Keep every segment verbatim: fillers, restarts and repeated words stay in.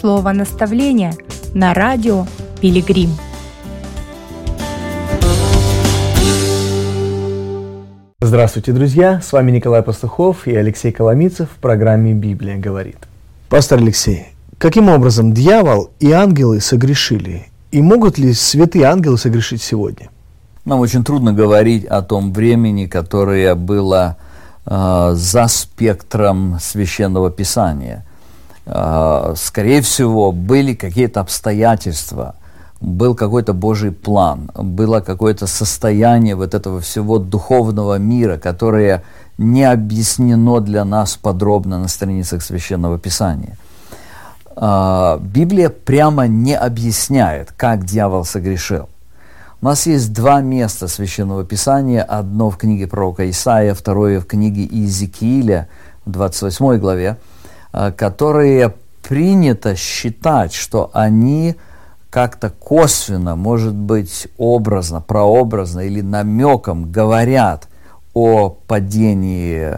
слово наставления на радио «Пилигрим». Здравствуйте, друзья! С вами Николай Пастухов и Алексей Коломийцев в программе «Библия говорит». Пастор Алексей, каким образом дьявол и ангелы согрешили? И могут ли святые ангелы согрешить сегодня? Нам очень трудно говорить о том времени, которое было э, за спектром Священного Писания. Э, скорее всего, были какие-то обстоятельства, был какой-то Божий план, было какое-то состояние вот этого всего духовного мира, которое не объяснено для нас подробно на страницах Священного Писания. Э, Библия прямо не объясняет, как дьявол согрешил. У нас есть два места Священного Писания, одно в книге пророка Исаия, второе в книге Иезекииля, в двадцать восьмой главе, которые принято считать, что они как-то косвенно, может быть, образно, прообразно или намеком говорят о падении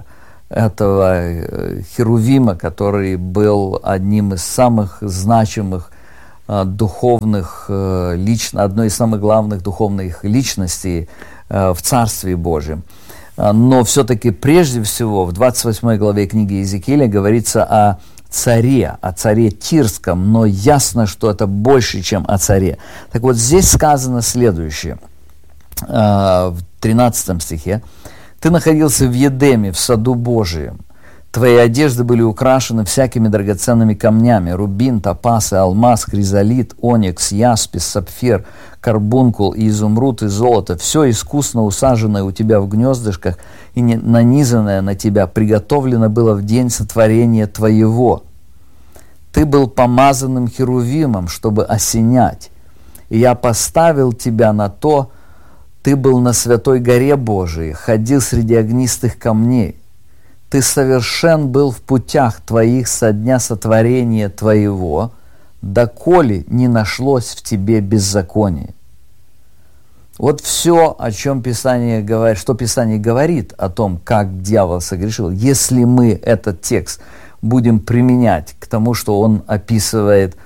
этого Херувима, который был одним из самых значимых духовных лично, одной из самых главных духовных личностей в Царстве Божьем. Но все-таки прежде всего в двадцать восьмой главе книги Иезекииля говорится о царе, о царе Тирском, но ясно, что это больше, чем о царе. Так вот, здесь сказано следующее, в тринадцатом стихе: «Ты находился в Едеме, в саду Божием. Твои одежды были украшены всякими драгоценными камнями: рубин, топаз и алмаз, хризолит, оникс, яспис, сапфир, карбункул и изумруд и золото. Все искусно усаженное у тебя в гнездышках и нанизанное на тебя приготовлено было в день сотворения твоего. Ты был помазанным херувимом, чтобы осенять, и я поставил тебя на то. Ты был на святой горе Божией, ходил среди огнистых камней. Ты совершен был в путях твоих со дня сотворения твоего, доколе не нашлось в тебе беззакония». Вот все, о чем Писание говорит, что Писание говорит о том, как дьявол согрешил. Если мы этот текст будем применять к тому, что он описывает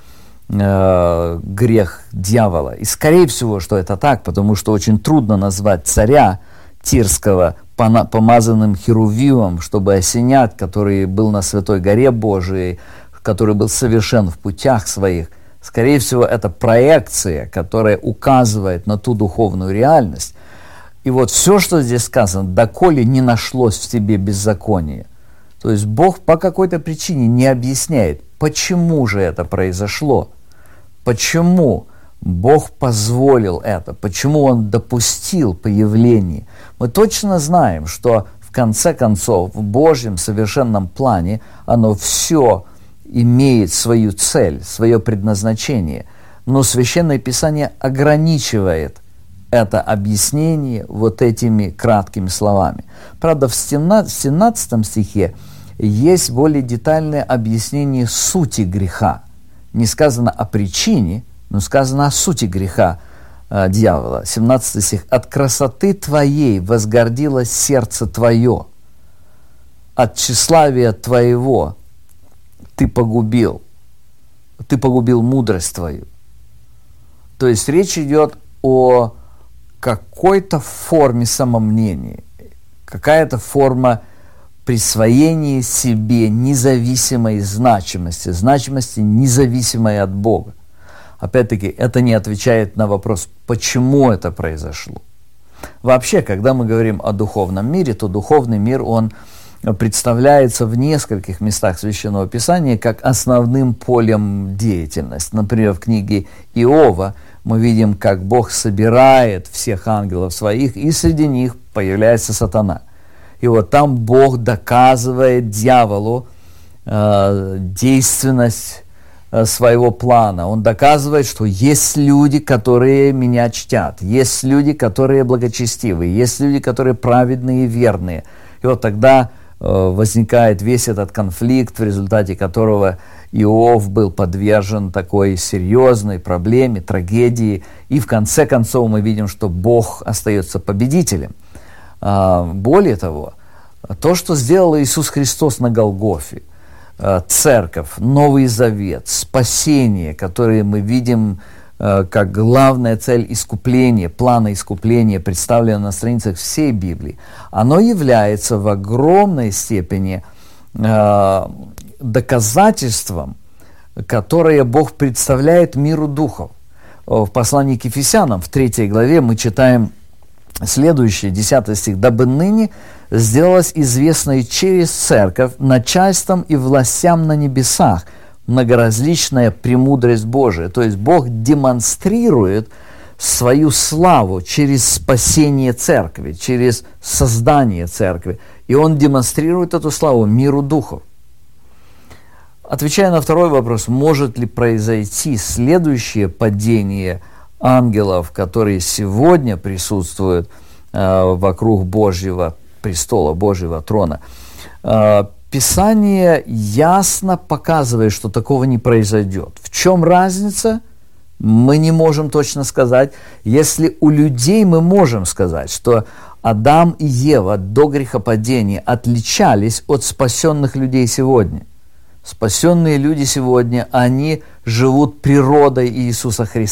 э, грех дьявола, и скорее всего, что это так, потому что очень трудно назвать царя Тирского помазанным херувимом, чтобы осенять, который был на святой горе Божией, который был совершен в путях своих. Скорее всего, это проекция, которая указывает на ту духовную реальность. И вот все, что здесь сказано: «доколе не нашлось в тебе беззакония». То есть Бог по какой-то причине не объясняет, почему же это произошло, почему Бог позволил это, почему Он допустил появление. Мы точно знаем, что в конце концов в Божьем совершенном плане оно все имеет свою цель, свое предназначение. Но Священное Писание ограничивает это объяснение вот этими краткими словами. Правда, в семнадцатом стихе есть более детальное объяснение сути греха. Не сказано о причине, но сказано о сути греха э, дьявола. семнадцатый стих: «От красоты твоей возгордилось сердце твое, от тщеславия твоего ты погубил, ты погубил мудрость твою». То есть речь идет о какой-то форме самомнения, какая-то форма присвоения себе независимой значимости, значимости независимой от Бога. Опять-таки, это не отвечает на вопрос, почему это произошло. Вообще, когда мы говорим о духовном мире, то духовный мир, он представляется в нескольких местах Священного Писания как основным полем деятельности. Например, в книге Иова мы видим, как Бог собирает всех ангелов своих, и среди них появляется сатана. И вот там Бог доказывает дьяволу э, действенность своего плана. Он доказывает, что есть люди, которые меня чтят, есть люди, которые благочестивые, есть люди, которые праведные и верные. И вот тогда э, возникает весь этот конфликт, в результате которого Иов был подвержен такой серьезной проблеме, трагедии. И в конце концов мы видим, что Бог остается победителем. А, более того, то, что сделал Иисус Христос на Голгофе, церковь, Новый Завет, спасение, которое мы видим как главная цель искупления, плана искупления, представлено на страницах всей Библии, оно является в огромной степени доказательством, которое Бог представляет миру духов. В послании к Ефесянам, в третьей главе, мы читаем следующий, десятый стих. «Дабы ныне сделалось известной через церковь начальством и властям на небесах многоразличная премудрость Божия». То есть Бог демонстрирует свою славу через спасение церкви, через создание церкви. И Он демонстрирует эту славу миру духов. Отвечая на второй вопрос, может ли произойти следующее падение ангелов, которые сегодня присутствуют э, вокруг Божьего престола, Божьего трона, э, Писание ясно показывает, что такого не произойдет. В чем разница? Мы не можем точно сказать. Если у людей мы можем сказать, что Адам и Ева до грехопадения отличались от спасенных людей сегодня. Спасенные люди сегодня, они живут природой Иисуса Христа.